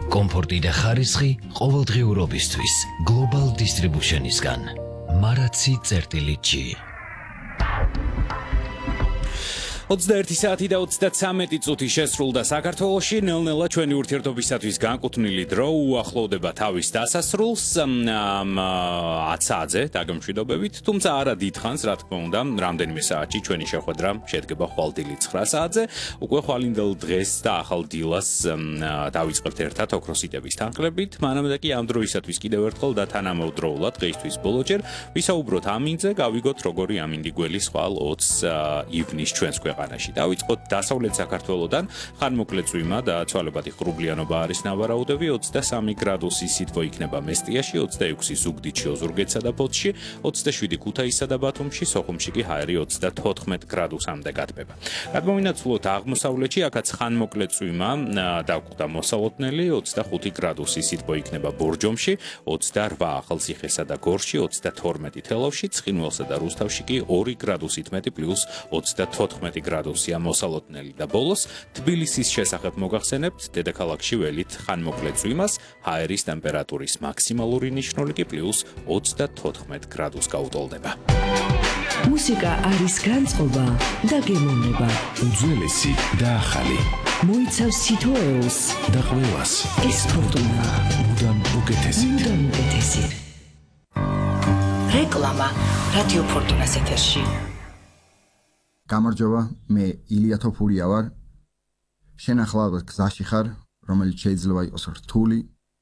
კომფორტი და ხარისხი ყოველდღიურობისთვის. Global Distribution-ისგან. Maracsi.G 21 საათი და 33 წუთი შესრულდა საქართველოში. ნელ-ნელა ჩვენი ურთიერთობისათვის განკუთვნილი დრო უახლოვდება თავის დასასრულს 10 საათზე დაგემშვიდობებით, თუმცა არა დიდხანს, რა თქმა უნდა, რამდენიმე საათში ჩვენი შეხვედრა შედგება ხვალდილი 9 საათზე. უკვე ხვალინდელ დღეს და ახალ დილას დავიწყებთ ერთად ოქროსიტების თანხლებით. მანამდე კი ამ დროისათვის კიდევ ერთხელ და თანამედროვულად დღეისთვის ბოლოჯერ ვისაუბროთ ამინდზე, გავიგოთ როგორი ამინდი გველის ხვალ 20 ივნის ჩვენს დავიწყოთ დასავლეთ საქართველოდან, ხანმოკლე წვიმა და ცვალებადი ღრუბლიანობა არის ნავარაუდები, 23 გრადუსი სითბო იქნება მესტიაში, 26 ზუგდიდში, ოზურგეთსა და ფოთში, 27 ქუთაისსა და ბათუმში, სოხუმში კი ჰაერი 34 გრადუსამდე გათბება. გადმოვინაცვლოთ აღმოსავლეთში, აქაც ხანმოკლე წვიმა დაგვხვდა მოსალოდნელი, 25 გრადუსი სითბო იქნება ბორჯომში, 28 ახალციხესა და გორში, 32 თელავში, ცხინვალსა და რუსთავში კი 2 გრადუსით მეტი პლუს 34 გრადუსია მოსალოდნელი და ბოლოს თბილისის შესახებ მოგახსენებთ, დედაქალაქში ველით ხანმოკლე წვიმას, ჰაერის ტემპერატურის მაქსიმალური ნიშნული კი პლუს 34 გრადუს გაუტოლდება. მუსიკა არის განწყობა და გემოვნება. უძველესი და ახალი. მოიცავს სიტუაციას და ყველას. ეს ფორტუნა. მუდამ უკეთესი. რეკლამა რადიო ფორტუნას ეთერში. გამარჯობა, მე ილია თოფურია ვარ. შენ ახლა გზაში ხარ, რომელიც შეიძლება იყოს რთული,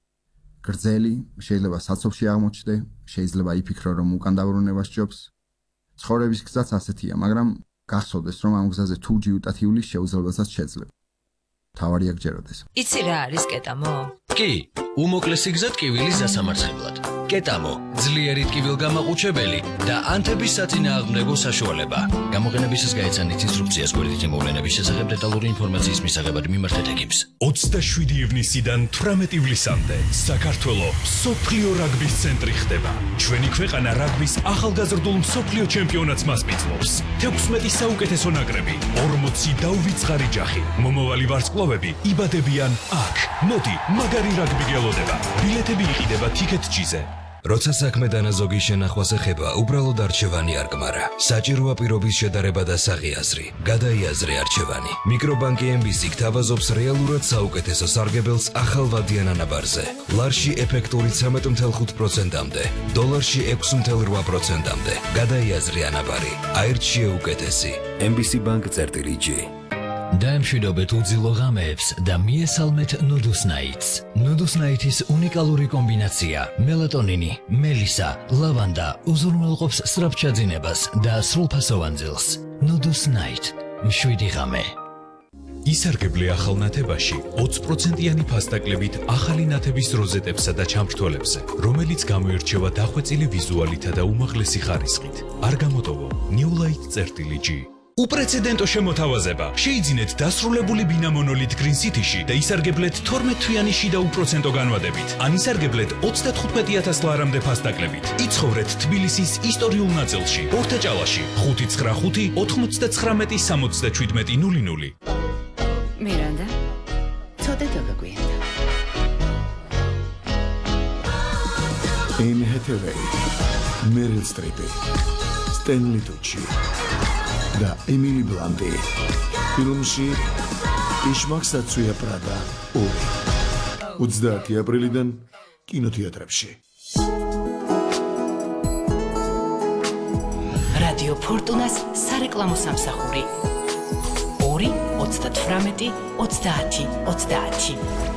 გრძელი, შეიძლება საცობში აღმოჩნდე, შეიძლება იფიქრო, რომ უკან დაბრუნება სჯობს. ცხოვრების გზაც ასეთია, მაგრამ გახსოვდეს, რომ ამ გზაზე თუ ჯიუტათიული შეუძლებელსაც შეძლებ. თავარია გჯეროდეს. იცი რა არის კეტამო? კი, უმოკლესი გზა ტკივილის დასამარცხებლად. კეტამო, ძლიერი ტკივილგამაყუჩებელი და ანთების საწინააღმდეგო საშუალება. გამოყენებისას გაეცანით ინსტრუქციას გვერდითი მოვლენების შესახებ დეტალური ინფორმაციის მისაღებად მიმართეთ ეკიპს. 27 ივნისიდან 18 ივლისამდე საქართველო მსოფლიო რაგბის ცენტრი ხდება. ჩვენი ქვეყანა რაგბის ახალგაზრდულ მსოფლიო ჩემპიონატს მასპინძლობს. 16 საუკეთესო ნაკრები, 40 დაუვიწყარი ჯახი. მომავალი ვარსკვლავები იბადებიან აქ. მოდი, მაგარი რაგბი გელოდება. ბილეთები იყიდება TicketG-ზე. როცა საქმე დანაზოგის შენახვას ეხება, უბრალოდ არჩევანი არ გმარა. საჭიროა პირობის შედარება და საღიაზრი. გადაიაზრე არჩევანი. მიკრობანკი MBC გთავაზობს რეალურად საუკეთესო სარგებელს ახალ ვადიან ანაბარზე. ლარში ეფექტური 13.5%-მდე, დოლარში 6.8%-მდე. გადაიაზრე ანაბარი. აირჩიე უკეთესი. MBC Bank.G დაემშვიდობეთ უძილო ღამეებს და მიესალმეთ ნუდუსნაიტს. ნუდუსნაიტის უნიკალური კომბინაცია მელატონინი, მელისა, ლავანდა უზრუნველყოფს სწრაფჩაძინებას და სრულფასოვანძილს. ნუდუსნაიტ, მშვიდი ღამე. ისარგებლე ახალ ნათებაში 20%-იანი ფასტაკლებით ახალი ნათების როზეტებსა და ჩამრთვალებზე, რომელიც გამოირჩევა დახვეწილი ვიზუალითა და უმაღლესი ხარისხით. არ გამოტოვო newlight.G უპრეცედენტო შემოთავაზება. შეიძინეთ დასრულებული ბინა მონოლით Green City-ში და ისარგებლეთ 12-თვიანი შიდა უპროცენტო განვადებით. ან ისარგებლეთ 35,000 ლარამდე ფასტაკლებით. იცხოვრეთ თბილისის ისტორიულ ნაწილში, ორთაჭალაში, 595 99 67 00. მირანდა, ცოტა დაგაგვიანდა. Anne Hathaway, Meryl Streep, Stanley Tucci და ემილი ბლანტი ფილმში იშმაკსა ცუია პრადა 2 30 აპრილიდან კინოთეატრებში. რადიო ფორტუნას სარეკლამო სამსახური 2 38 30 30.